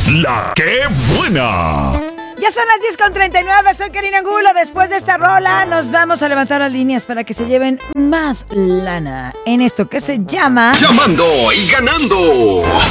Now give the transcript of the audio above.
La que buena. Ya son las 10:39, soy Karina Angulo. Después de esta rola nos vamos a levantar las líneas para que se lleven más lana en esto que se llama... Llamando y ganando.